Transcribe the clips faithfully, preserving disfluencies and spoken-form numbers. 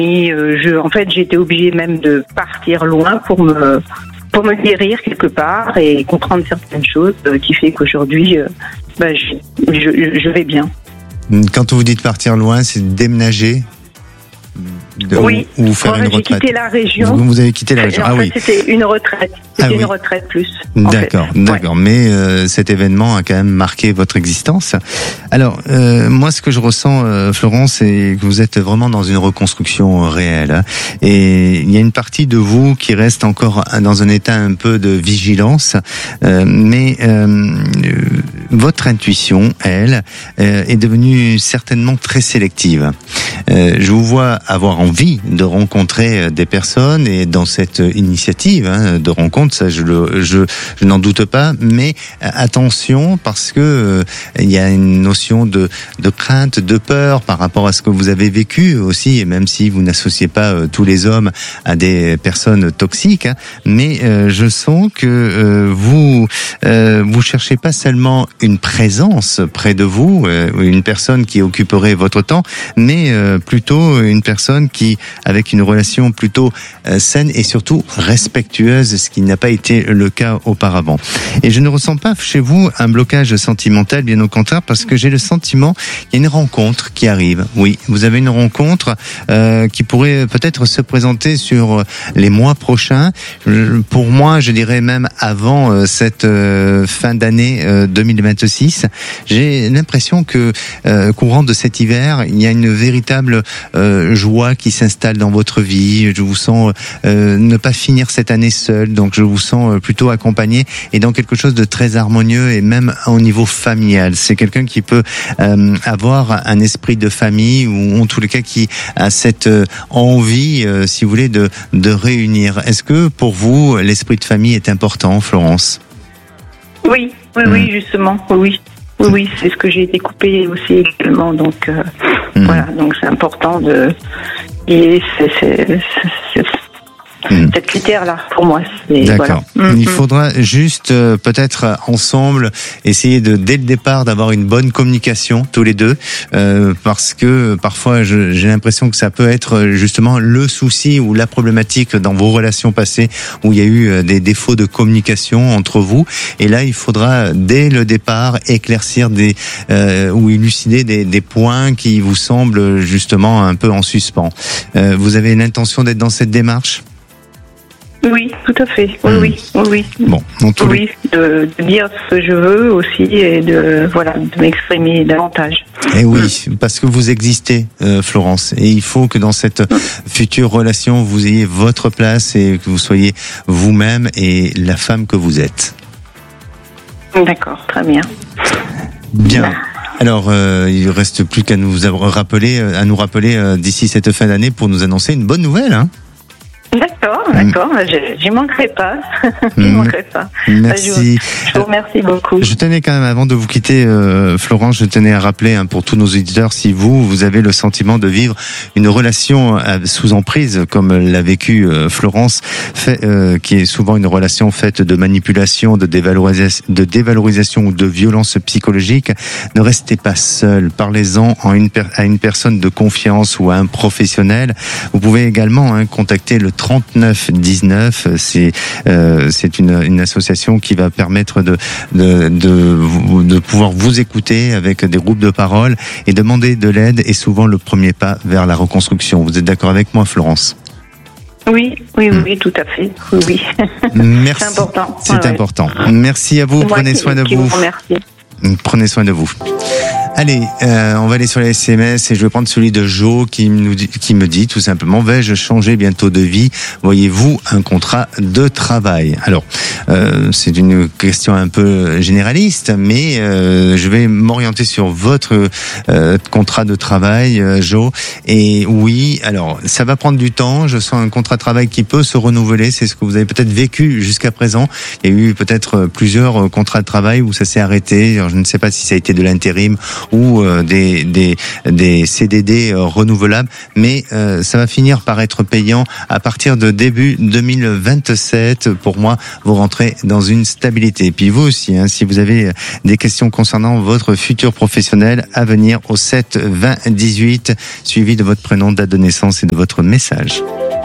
Euh, je, en fait, j'ai été obligée même de partir loin pour me pour me guérir quelque part et comprendre certaines choses, euh, qui fait qu'aujourd'hui, euh, bah, je, je, je vais bien. Quand vous dites partir loin, c'est déménager de, oui, ou, ou faire ouais, une retraite. J'ai quitté la région. Vous, vous avez quitté la région. En ah fait, oui. C'était une retraite. C'était ah, oui. une retraite plus. D'accord, fait. d'accord. Ouais. Mais euh, cet événement a quand même marqué votre existence. Alors, euh, moi, ce que je ressens, euh, Florence, c'est que vous êtes vraiment dans une reconstruction réelle. Hein, et il y a une partie de vous qui reste encore dans un état un peu de vigilance. Euh, mais euh, votre intuition, elle, euh, est devenue certainement très sélective. Euh, je vous vois avoir envie de rencontrer des personnes et dans cette initiative hein, de rencontre, ça je, le, je, je n'en doute pas, mais attention parce que euh, il y a une notion de, de crainte, de peur par rapport à ce que vous avez vécu aussi, et même si vous n'associez pas euh, tous les hommes à des personnes toxiques, hein, mais euh, je sens que euh, vous euh, vous cherchez pas seulement une présence près de vous, euh, une personne qui occuperait votre temps, mais euh, plutôt une personne qui, avec une relation plutôt euh, saine et surtout respectueuse, ce qui n'a pas été le cas auparavant. Et je ne ressens pas chez vous un blocage sentimental, bien au contraire, parce que j'ai le sentiment qu'il y a une rencontre qui arrive. Oui, vous avez une rencontre euh, qui pourrait peut-être se présenter sur les mois prochains. Pour moi, je dirais même avant euh, cette euh, fin d'année euh, deux mille vingt-six. J'ai l'impression que euh, courant de cet hiver, il y a une véritable euh, joie qui s'installe dans votre vie. Je vous sens euh, ne pas finir cette année seul, donc je vous sens plutôt accompagné et dans quelque chose de très harmonieux et même au niveau familial. C'est quelqu'un qui peut euh, avoir un esprit de famille ou en tous les cas qui a cette euh, envie, euh, si vous voulez, de, de réunir. Est-ce que pour vous, l'esprit de famille est important, Florence ? Oui, oui, mmh. oui, justement, oui. Oui, oui, c'est ce que j'ai été coupée aussi également, donc euh, mmh. voilà, donc c'est important de... Et c'est... c'est, c'est, c'est Mmh. Cette critère-là, pour moi, c'est d'accord. Voilà. Il faudra juste euh, peut-être ensemble essayer de dès le départ d'avoir une bonne communication tous les deux, euh, parce que parfois je, j'ai l'impression que ça peut être justement le souci ou la problématique dans vos relations passées où il y a eu des défauts de communication entre vous. Et là, il faudra dès le départ éclaircir des euh, ou élucider des, des points qui vous semblent justement un peu en suspens. Euh, vous avez l'intention d'être dans cette démarche ? Oui, tout à fait. Oui, mmh. oui, oui, oui. Bon, en tous oui, les... de, de dire ce que je veux aussi et de voilà, de m'exprimer davantage. Et oui, mmh. parce que vous existez, euh, Florence, et il faut que dans cette mmh. future relation, vous ayez votre place et que vous soyez vous-même et la femme que vous êtes. D'accord, très bien. Bien. Bah. Alors, euh, il ne reste plus qu'à nous rappeler, à nous rappeler euh, d'ici cette fin d'année pour nous annoncer une bonne nouvelle, hein. D'accord, d'accord, mmh. je n'y manquerai pas. Je n'y manquerai pas. Merci. Je, je vous remercie beaucoup. Je tenais quand même, avant de vous quitter, euh, Florence, je tenais à rappeler hein, pour tous nos auditeurs, si vous, vous avez le sentiment de vivre une relation sous emprise, comme l'a vécu euh, Florence, fait, euh, qui est souvent une relation faite de manipulation, de dévalorisation, de dévalorisation ou de violence psychologique, ne restez pas seul. Parlez-en à une, per- à une personne de confiance ou à un professionnel. Vous pouvez également hein, contacter le trente-neuf dix-neuf, c'est euh, c'est une une association qui va permettre de de de de pouvoir vous écouter avec des groupes de parole et demander de l'aide est souvent le premier pas vers la reconstruction. Vous êtes d'accord avec moi, Florence ? Oui, oui, oui, tout à fait. Oui, oui. Merci. C'est important. C'est ouais, important. Merci à vous. Moi Prenez qui, soin de qui vous. vous remercie. Prenez soin de vous. Allez, euh, on va aller sur les S M S et je vais prendre celui de Jo qui nous dit, qui me dit tout simplement: vais-je changer bientôt de vie? Voyez-vous un contrat de travail? Alors, euh, c'est une question un peu généraliste, mais euh, je vais m'orienter sur votre euh, contrat de travail, euh, Jo. Et oui, alors ça va prendre du temps. Je sens un contrat de travail qui peut se renouveler. C'est ce que vous avez peut-être vécu jusqu'à présent. Il y a eu peut-être plusieurs contrats de travail où ça s'est arrêté. Alors, je ne sais pas si ça a été de l'intérim ou euh, des, des, des C D D euh, renouvelables, mais euh, ça va finir par être payant à partir de début deux mille vingt-sept. Pour moi, vous rentrez dans une stabilité. Et puis vous aussi, hein, si vous avez des questions concernant votre futur professionnel, à venir au sept vingt dix-huit, suivi de votre prénom, date de naissance et de votre message.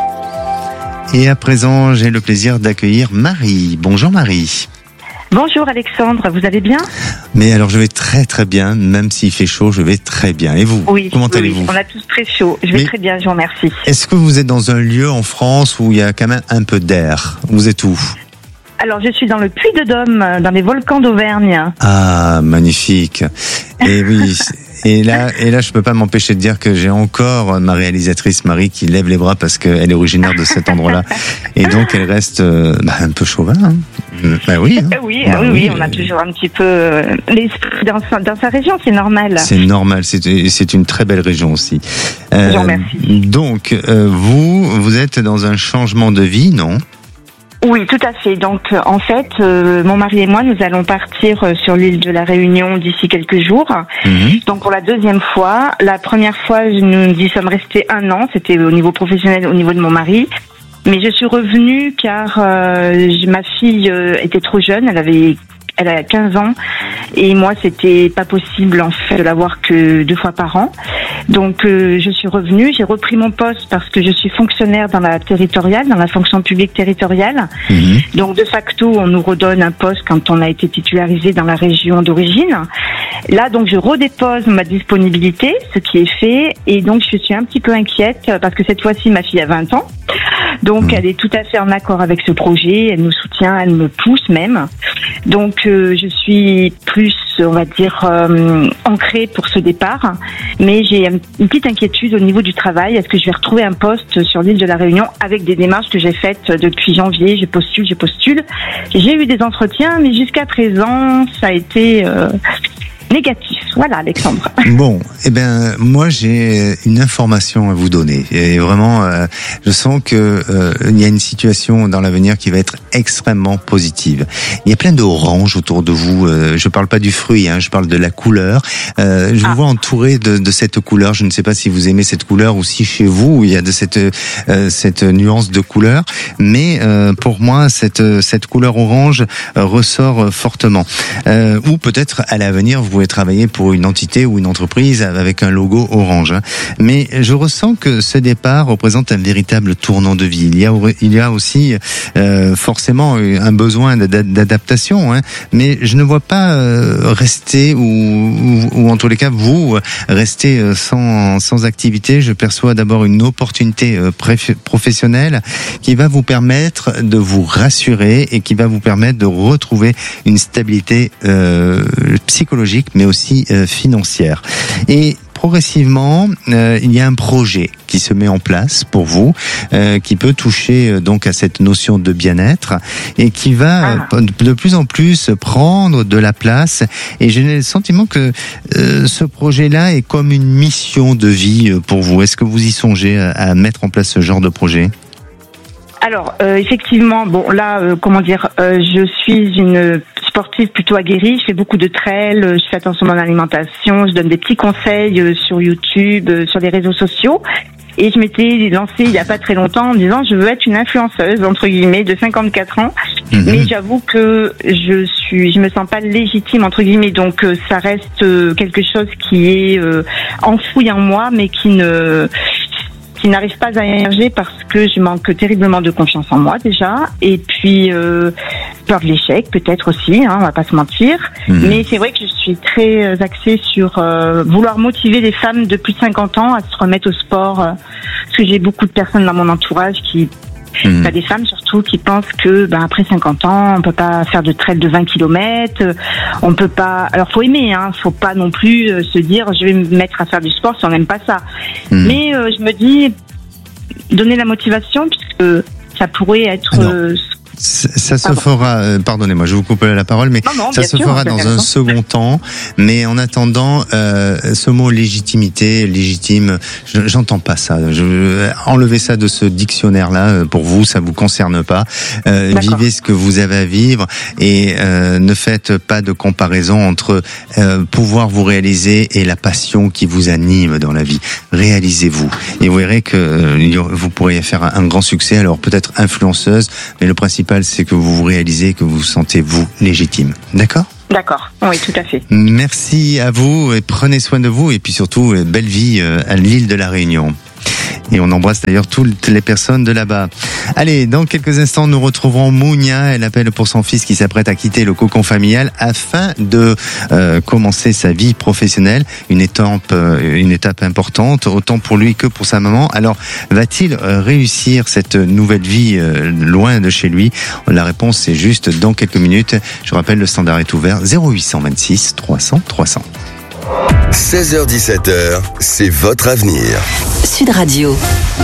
Et à présent, j'ai le plaisir d'accueillir Marie. Bonjour Marie. Bonjour Alexandre, vous allez bien ? Mais alors je vais très très bien, même s'il fait chaud, je vais très bien. Et vous ? Oui, comment oui, allez-vous ? On a tous très chaud, je vais Mais très bien, je vous remercie. Est-ce que vous êtes dans un lieu en France où il y a quand même un peu d'air ? Vous êtes où ? Alors je suis dans le Puy-de-Dôme, dans les volcans d'Auvergne. Ah, magnifique. Et oui... Et là, et là, je peux pas m'empêcher de dire que j'ai encore ma réalisatrice Marie qui lève les bras parce qu'elle est originaire de cet endroit-là. Et donc, elle reste euh, bah, un peu chauvin. Hein. Bah oui. Hein. Oui, bah oui, oui, oui, on a toujours un petit peu euh, l'esprit dans sa, dans sa région, c'est normal. C'est normal, c'est, c'est une très belle région aussi. Euh, Je vous remercie. Donc, euh, vous, vous êtes dans un changement de vie, non ? Oui, tout à fait. Donc, euh, en fait, euh, mon mari et moi, nous allons partir euh, sur l'île de la Réunion d'ici quelques jours. Mmh. Donc, pour la deuxième fois. La première fois, nous y sommes restés un an. C'était au niveau professionnel, au niveau de mon mari. Mais je suis revenue car euh, ma fille euh, était trop jeune. Elle avait Elle a quinze ans et moi c'était pas possible en fait de la voir que deux fois par an. Donc euh, je suis revenue, j'ai repris mon poste parce que je suis fonctionnaire dans la territoriale, dans la fonction publique territoriale. Mmh. Donc de facto on nous redonne un poste quand on a été titularisé dans la région d'origine. Là donc je redépose ma disponibilité, ce qui est fait, et donc je suis un petit peu inquiète parce que cette fois-ci ma fille a vingt ans. Donc mmh. elle est tout à fait en accord avec ce projet, elle nous soutient, elle me pousse même. Donc euh, je suis plus, on va dire, euh, ancrée pour ce départ, mais j'ai une petite inquiétude au niveau du travail. Est-ce que je vais retrouver un poste sur l'île de la Réunion avec des démarches que j'ai faites depuis janvier ? Je postule, je postule. J'ai eu des entretiens, mais jusqu'à présent, ça a été euh, négatif. Voilà, Alexandre. Bon, eh ben moi j'ai une information à vous donner et vraiment euh, je sens que euh, il y a une situation dans l'avenir qui va être extrêmement positive. Il y a plein d'oranges autour de vous. Euh, je parle pas du fruit, hein, je parle de la couleur. Euh, je ah. vous vois entouré de, de cette couleur. Je ne sais pas si vous aimez cette couleur ou si chez vous il y a de cette euh, cette nuance de couleur, mais euh, pour moi cette cette couleur orange euh, ressort fortement. Euh, ou peut-être à l'avenir vous pouvez travailler pour une entité ou une entreprise avec un logo orange. Mais je ressens que ce départ représente un véritable tournant de vie. Il y a, il y a aussi euh, forcément un besoin d'adaptation, hein, mais je ne vois pas euh, rester ou, ou, ou en tous les cas vous rester sans, sans activité. Je perçois d'abord une opportunité professionnelle qui va vous permettre de vous rassurer et qui va vous permettre de retrouver une stabilité euh, psychologique, mais aussi euh, financière. Et progressivement, euh, il y a un projet qui se met en place pour vous, euh, qui peut toucher euh, donc à cette notion de bien-être et qui va ah. de plus en plus prendre de la place. Et j'ai le sentiment que euh, ce projet-là est comme une mission de vie pour vous. Est-ce que vous y songez à, à mettre en place ce genre de projet ? Alors, euh, effectivement, bon là, euh, comment dire, euh, je suis une sportive plutôt aguerrie, je fais beaucoup de trail, je fais attention à mon alimentation, je donne des petits conseils euh, sur YouTube, euh, sur les réseaux sociaux. Et je m'étais lancée il n'y a pas très longtemps en disant je veux être une influenceuse entre guillemets de cinquante-quatre ans, mmh. mais j'avoue que je suis, je me sens pas légitime entre guillemets, donc euh, ça reste euh, quelque chose qui est euh, enfoui en moi, mais qui ne qui n'arrive pas à émerger parce que je manque terriblement de confiance en moi déjà, et puis euh, peur de l'échec peut-être aussi, hein, on va pas se mentir. Mmh. Mais c'est vrai que je suis très axée sur euh, vouloir motiver les femmes de plus de cinquante ans à se remettre au sport, euh, parce que j'ai beaucoup de personnes dans mon entourage qui Mmh. T'as des femmes surtout qui pensent que ben, après cinquante ans, on peut pas faire de trail de vingt kilomètres, on peut pas. Alors faut aimer, hein, faut pas non plus euh, se dire je vais me mettre à faire du sport si on n'aime pas ça. Mmh. Mais euh, je me dis donner la motivation puisque ça pourrait être euh, Ça se Pardon. fera, euh, pardonnez-moi, je vous coupe la parole, mais Non, non, ça bien se sûr, fera c'est dans un intéressant. second temps. Mais en attendant, euh, ce mot légitimité, légitime, je, j'entends pas ça. Je, enlevez ça de ce dictionnaire-là. Pour vous, ça vous concerne pas. Euh, vivez ce que vous avez à vivre et euh, ne faites pas de comparaison entre euh, pouvoir vous réaliser et la passion qui vous anime dans la vie. Réalisez-vous et vous verrez que euh, vous pourriez faire un, un grand succès. Alors peut-être influenceuse, mais le principal c'est que vous vous réalisez, que vous vous sentez vous légitime. D'accord ? D'accord, oui, tout à fait. Merci à vous et prenez soin de vous et puis surtout belle vie à l'île de la Réunion. Et on embrasse d'ailleurs toutes les personnes de là-bas. Allez, dans quelques instants, nous retrouverons Mounia. Elle appelle pour son fils qui s'apprête à quitter le cocon familial afin de euh, commencer sa vie professionnelle. Une étape, euh, une étape importante, autant pour lui que pour sa maman. Alors, va-t-il euh, réussir cette nouvelle vie euh, loin de chez lui ? La réponse, c'est juste dans quelques minutes. Je rappelle, le standard est ouvert zéro huit cent vingt-six trois cents trois cents. seize heures dix-sept heures, c'est votre avenir. Sud Radio.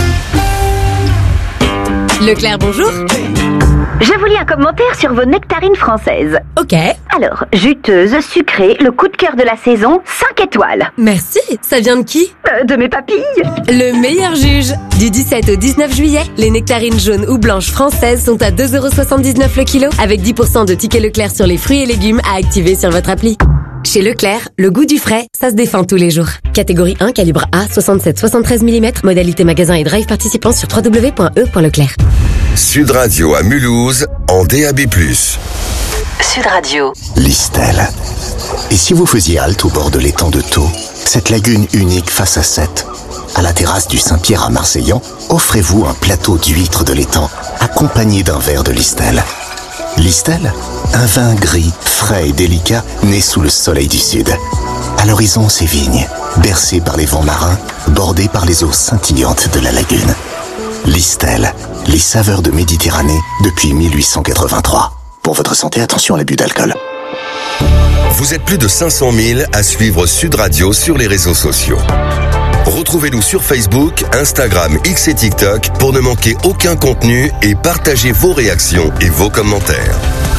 Leclerc, bonjour. Je vous lis un commentaire sur vos nectarines françaises. Ok. Alors, juteuse, sucrée, le coup de cœur de la saison, cinq étoiles. Merci. Ça vient de qui ? Euh, de mes papilles. Le meilleur juge. Du dix-sept au dix-neuf juillet, les nectarines jaunes ou blanches françaises sont à deux euros soixante-dix-neuf le kilo, avec dix pour cent de tickets Leclerc sur les fruits et légumes à activer sur votre appli. Chez Leclerc, le goût du frais, ça se défend tous les jours. Catégorie un, calibre A, soixante-sept soixante-treize millimètres, modalité magasin et drive participant sur w w w point e point leclerc. Sud Radio à Mulhouse, en D A B plus. Sud Radio. Listel. Et si vous faisiez halte au bord de l'étang de Thau, cette lagune unique face à Sète, à la terrasse du Saint-Pierre à Marseillan, offrez-vous un plateau d'huîtres de l'étang, accompagné d'un verre de Listel. Listel, un vin gris, frais et délicat, né sous le soleil du sud. À l'horizon, ces vignes, bercées par les vents marins, bordées par les eaux scintillantes de la lagune. Listel, les saveurs de Méditerranée depuis mille huit cent quatre-vingt-trois. Pour votre santé, attention à l'abus d'alcool. Vous êtes plus de cinq cent mille à suivre Sud Radio sur les réseaux sociaux. Retrouvez-nous sur Facebook, Instagram, X et TikTok pour ne manquer aucun contenu et partagez vos réactions et vos commentaires.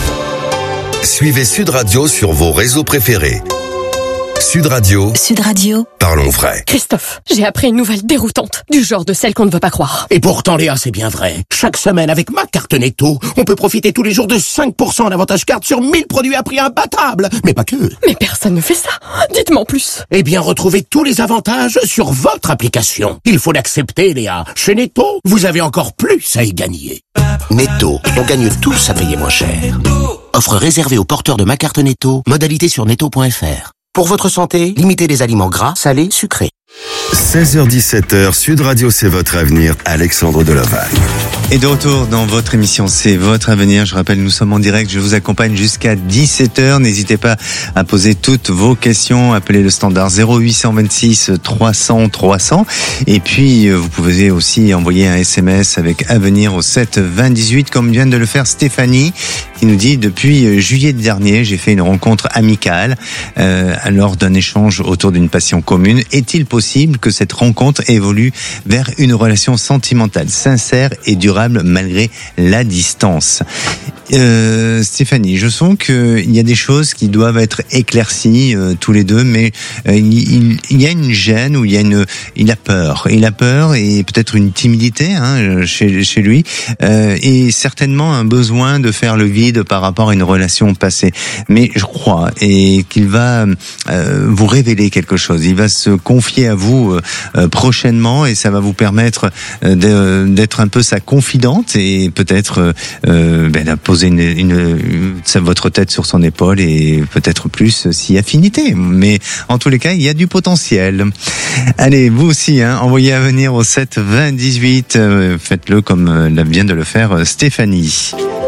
Suivez Sud Radio sur vos réseaux préférés. Sud Radio. Sud Radio. Parlons vrai. Christophe, j'ai appris une nouvelle déroutante, du genre de celle qu'on ne veut pas croire. Et pourtant, Léa, c'est bien vrai. Chaque semaine, avec ma carte Netto, on peut profiter tous les jours de cinq pour cent d'avantage carte sur mille produits à prix imbattable. Mais pas que. Mais personne ne fait ça. Dites-moi en plus. Eh bien, retrouvez tous les avantages sur votre application. Il faut l'accepter, Léa. Chez Netto, vous avez encore plus à y gagner. Netto, on gagne tous à payer moins cher. Offre réservée aux porteurs de ma carte Netto. Modalité sur netto point f r. Pour votre santé, limitez les aliments gras, salés, sucrés. seize heures dix-sept heures, Sud Radio, c'est votre avenir. Alexandre Delovagne. Et de retour dans votre émission, c'est votre avenir. Je rappelle, nous sommes en direct. Je vous accompagne jusqu'à dix-sept heures. N'hésitez pas à poser toutes vos questions. Appelez le standard zéro huit cent vingt-six trois cents trois cents. Et puis, vous pouvez aussi envoyer un S M S avec avenir au sept vingt dix-huit, comme vient de le faire Stéphanie, qui nous dit: depuis juillet dernier, j'ai fait une rencontre amicale euh, lors d'un échange autour d'une passion commune. Est-il possible que cette rencontre évolue vers une relation sentimentale, sincère et durable malgré la distance? Euh, Stéphanie, je sens qu'il y a des choses qui doivent être éclaircies euh, tous les deux, mais euh, il, il y a une gêne ou il y a une, il a peur, il a peur et peut-être une timidité hein, chez chez lui, euh, et certainement un besoin de faire le vide par rapport à une relation passée. Mais je crois et qu'il va euh, vous révéler quelque chose. Il va se confier à vous euh, prochainement et ça va vous permettre euh, de, d'être un peu sa confidente et peut-être euh, ben, de poser une, une, une, votre tête sur son épaule et peut-être plus si affinité. Mais en tous les cas, il y a du potentiel. Allez, vous aussi, hein, envoyez à venir au sept vingt dix-huit. Euh, faites-le comme euh, vient de le faire Stéphanie.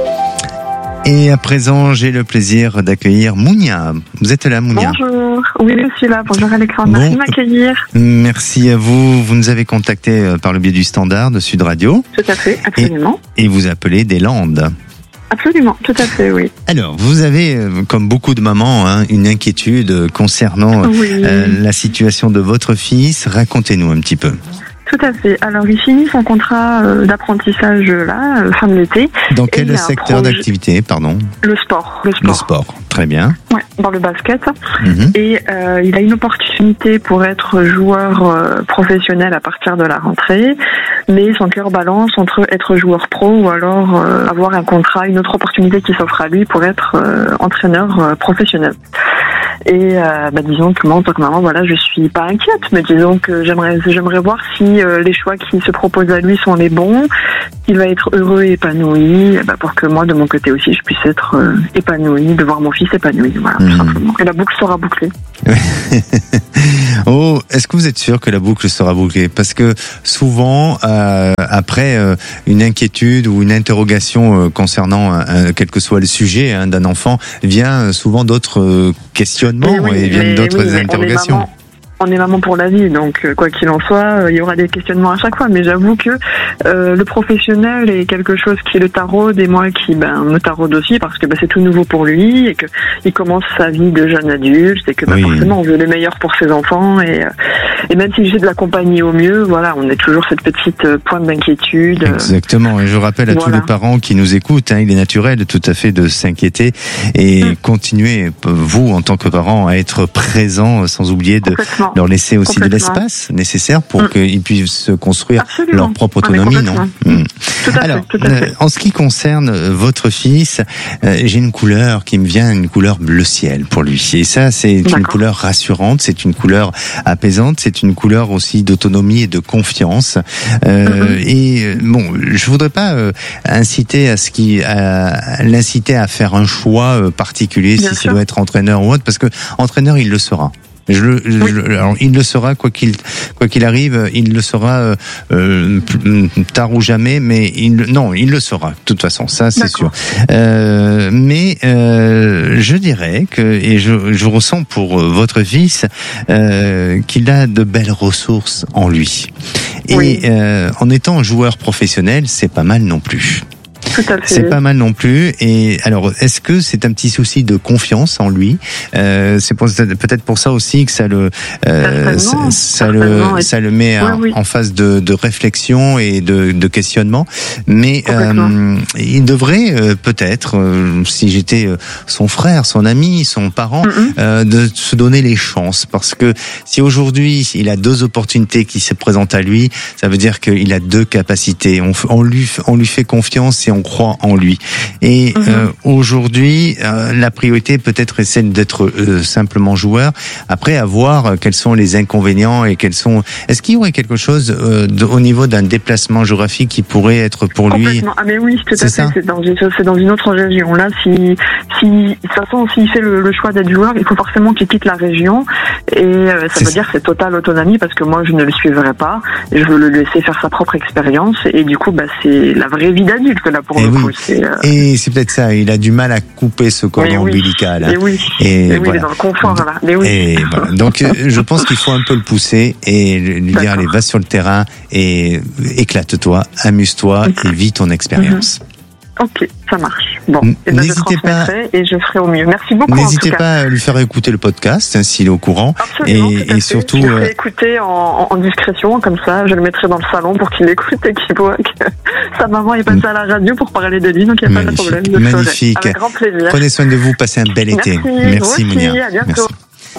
Et à présent, j'ai le plaisir d'accueillir Mounia. Vous êtes là, Mounia? Bonjour. Oui, je suis là. Bonjour Alexandre. Merci de m'accueillir. Merci à vous. Vous nous avez contacté par le biais du standard de Sud Radio. Tout à fait, absolument. Et, et vous appelez des Landes. Absolument, tout à fait, oui. Alors, vous avez, comme beaucoup de mamans, hein, une inquiétude concernant oui. euh, la situation de votre fils. Racontez-nous un petit peu. tout à fait. Alors, il finit son contrat euh, d'apprentissage là, euh, fin de l'été. Dans quel secteur projet... d'activité, pardon ? Le sport. Le sport. Le sport, très bien. Ouais, dans le basket. Mm-hmm. Et euh, il a une opportunité pour être joueur euh, professionnel à partir de la rentrée, mais son cœur balance entre être joueur pro ou alors euh, avoir un contrat, une autre opportunité qui s'offre à lui pour être euh, entraîneur euh, professionnel. Et euh, bah, disons que moi en tant que maman, voilà, je suis pas inquiète, mais disons que j'aimerais j'aimerais voir si euh, les choix qui se proposent à lui sont les bons, qu'il va être heureux et épanoui, bah, pour que moi de mon côté aussi je puisse être euh, épanoui, de voir mon fils épanoui, voilà, mmh. tout simplement. Et la boucle sera bouclée. Oh, est-ce que vous êtes sûr que la boucle sera bouclée ? Parce que souvent, euh, après euh, une inquiétude ou une interrogation euh, concernant euh, quel que soit le sujet hein, d'un enfant, vient souvent d'autres euh, questionnements oui, et viennent d'autres oui, interrogations. On est maman pour la vie, donc quoi qu'il en soit, il y aura des questionnements à chaque fois. Mais j'avoue que euh, le professionnel est quelque chose qui le taraude et moi qui ben, me taraude aussi parce que ben, c'est tout nouveau pour lui et que il commence sa vie de jeune adulte et que ben, oui. forcément on veut le meilleur pour ses enfants et, et même si j'essaie de l'accompagner au mieux, voilà, on a toujours cette petite pointe d'inquiétude. Exactement. Et je rappelle à voilà. tous les parents qui nous écoutent, hein, il est naturel tout à fait de s'inquiéter et mmh. continuer vous en tant que parents à être présents sans oublier de leur laisser aussi de l'espace nécessaire pour mmh. qu'ils puissent se construire Absolument. leur propre autonomie, non mmh. Tout à Alors, fait, tout à fait. Euh, en ce qui concerne votre fils, euh, j'ai une couleur qui me vient, une couleur bleu ciel pour lui. Et ça, c'est D'accord. une couleur rassurante, c'est une couleur apaisante, c'est une couleur aussi d'autonomie et de confiance. Euh, mmh. Et bon, je voudrais pas euh, inciter à ce qui, à, l'inciter à faire un choix particulier, Bien si sûr. ça doit être entraîneur ou autre, parce que entraîneur, il le sera. Je le, je, oui. alors, il le sera quoi qu'il quoi qu'il arrive, il le sera euh, tard ou jamais, mais il non, il le sera. De toute façon, ça c'est D'accord. sûr. Euh, mais euh, je dirais que et je, je ressens pour votre fils euh, qu'il a de belles ressources en lui. Oui. Et euh, en étant joueur professionnel, c'est pas mal non plus. Tout à fait. C'est pas mal non plus. Et alors, est-ce que c'est un petit souci de confiance en lui ? euh, C'est pour, peut-être pour ça aussi que ça le, euh, ça, ça le, ça le met oui, en, oui. en phase de, de réflexion et de, de questionnement. Mais euh, il devrait euh, peut-être, euh, si j'étais son frère, son ami, son parent, mm-hmm. euh, de se donner les chances. Parce que si aujourd'hui il a deux opportunités qui se présentent à lui, ça veut dire qu'il a deux capacités. On, on lui, on lui fait confiance et on croit en lui. Et mmh. euh, aujourd'hui, euh, la priorité peut-être c'est d'être euh, simplement joueur. Après, à voir quels sont les inconvénients et quels sont. Est-ce qu'il y aurait quelque chose euh, de, au niveau d'un déplacement géographique qui pourrait être pour lui ? Ah mais oui, tout à fait. C'est dans, c'est dans une autre région. Là, si, si de toute façon, s'il fait le, le choix d'être joueur, il faut forcément qu'il quitte la région. Et euh, ça c'est veut ça. dire que c'est totale autonomie parce que moi, je ne le suivrai pas. Je veux le laisser faire sa propre expérience. Et du coup, bah, c'est la vraie vie d'adulte là pour. Et le oui. coup, c'est, euh... Et c'est peut-être ça, il a du mal à couper ce cordon oui. ombilical. Hein. Et oui, et et voilà. oui, il est dans le confort là. Mais oui. Et voilà. Donc je pense qu'il faut un peu le pousser et lui D'accord. dire allez, va sur le terrain et éclate-toi, amuse-toi okay. et vis ton expérience. Mm-hmm. Ok, ça marche. Bon, et ben n'hésitez je pas et je ferai au mieux. Merci beaucoup. N'hésitez en tout pas cas. à lui faire écouter le podcast hein, s'il est au courant. Absolument, et, et surtout, je le ferai écouter en, en discrétion, comme ça, je le mettrai dans le salon pour qu'il écoute et qu'il voit que sa maman est passée à la radio pour parler de lui, donc il n'y a Magnifique. pas de problème. Je Magnifique. Avec grand plaisir. Prenez soin de vous, passez un bel été. Merci, Merci Mounia. À bientôt. Merci.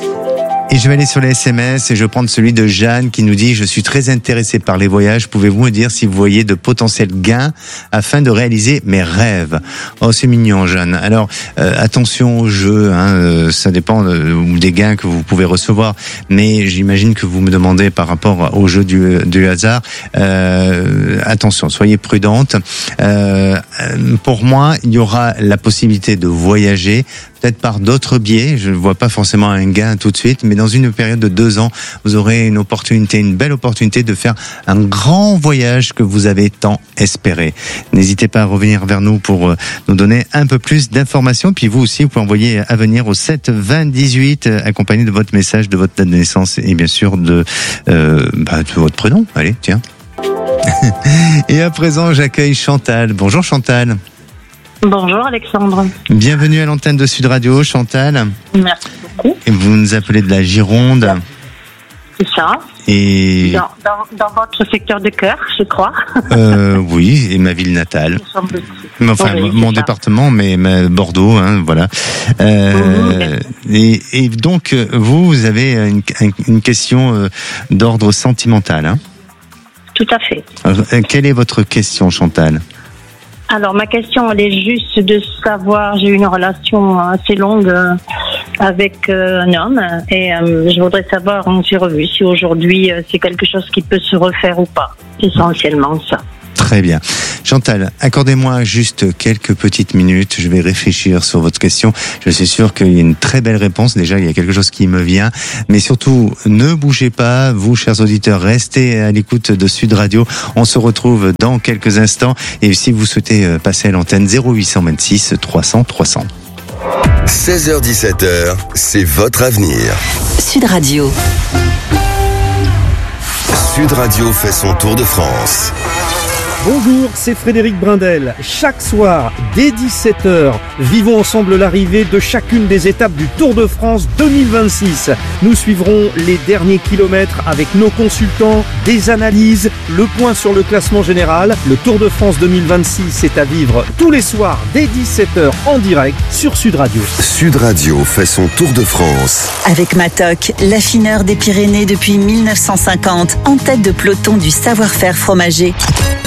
Et je vais aller sur les S M S et je vais prendre celui de Jeanne qui nous dit « Je suis très intéressée par les voyages. Pouvez-vous me dire si vous voyez de potentiels gains afin de réaliser mes rêves ?» Oh, c'est mignon, Jeanne. Alors, euh, attention au jeu. Hein, euh, ça dépend euh, des gains que vous pouvez recevoir. Mais j'imagine que vous me demandez par rapport au jeu du, du hasard. Euh, attention, soyez prudente. Euh, pour moi, il y aura la possibilité de voyager peut-être par d'autres biais, je ne vois pas forcément un gain tout de suite, mais dans une période de deux ans, vous aurez une opportunité, une belle opportunité de faire un grand voyage que vous avez tant espéré. N'hésitez pas à revenir vers nous pour nous donner un peu plus d'informations, puis vous aussi, vous pouvez envoyer à venir au sept vingt dix-huit, accompagné de votre message, de votre date de naissance et bien sûr de, euh, bah, de votre prénom. Allez, tiens. Et à présent, j'accueille Chantal. Bonjour Chantal. Bonjour Alexandre. Bienvenue à l'antenne de Sud Radio, Chantal. Merci beaucoup. Et vous nous appelez de la Gironde. c'est ça. Et dans, dans, dans votre secteur de cœur, je crois. euh, oui, et ma ville natale. Enfin, oui, mon ça. département, mais, mais Bordeaux, hein, voilà. Euh, mmh. et, et donc, vous, vous avez une, une question d'ordre sentimental, hein? Tout à fait. Alors, quelle est votre question, Chantal? Alors, ma question, elle est juste de savoir, j'ai eu une relation assez longue avec un homme et euh, je voudrais savoir, on s'est revu, si aujourd'hui c'est quelque chose qui peut se refaire ou pas. Essentiellement ça. Très bien. Chantal, accordez-moi juste quelques petites minutes. Je vais réfléchir sur votre question. Je suis sûr qu'il y a une très belle réponse. Déjà, il y a quelque chose qui me vient. Mais surtout, ne bougez pas. Vous, chers auditeurs, restez à l'écoute de Sud Radio. On se retrouve dans quelques instants. Et si vous souhaitez passer à l'antenne, zéro huit cent vingt-six trois cents trois cents. seize heures dix-sept heures, c'est votre avenir. Sud Radio. Sud Radio fait son tour de France. Bonjour, c'est Frédéric Brindel. Chaque soir, dès dix-sept heures, vivons ensemble l'arrivée de chacune des étapes du Tour de France deux mille vingt-six. Nous suivrons les derniers kilomètres avec nos consultants, des analyses, le point sur le classement général. Le Tour de France deux mille vingt-six est à vivre tous les soirs dès dix-sept heures en direct sur Sud Radio. Sud Radio fait son Tour de France. Avec Matok, l'affineur des Pyrénées depuis mille neuf cent cinquante, en tête de peloton du savoir-faire fromager.